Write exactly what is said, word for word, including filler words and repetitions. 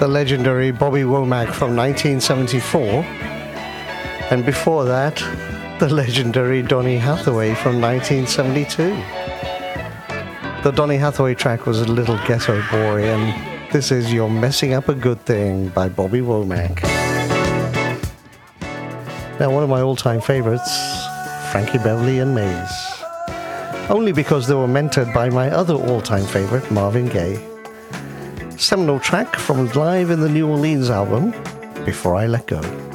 the legendary Bobby Womack from nineteen seventy-four. And before that, the legendary Donny Hathaway from nineteen seventy-two. The Donny Hathaway track was a little ghetto boy, and this is You're Messing Up a Good Thing by Bobby Womack. Now, one of my all-time favorites, Frankie Beverly and Maze. Only because they were mentored by my other all-time favorite, Marvin Gaye. Seminal track from Live in the New Orleans album, Before I Let Go.